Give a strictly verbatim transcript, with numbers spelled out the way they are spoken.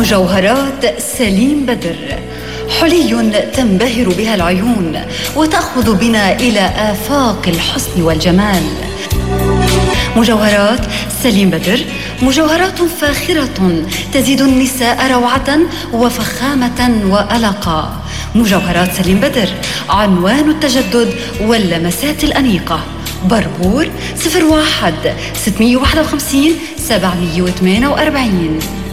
مجوهرات سليم بدر، حلي تنبهر بها العيون وتأخذ بنا إلى آفاق الحسن والجمال. مجوهرات سليم بدر مجوهرات فاخرة تزيد النساء روعة وفخامة وألقا. مجوهرات سليم بدر عنوان التجدد واللمسات الأنيقة. بربور صفر واحد ستمائة وواحد وخمسين سبعمائة وثمانية وأربعين.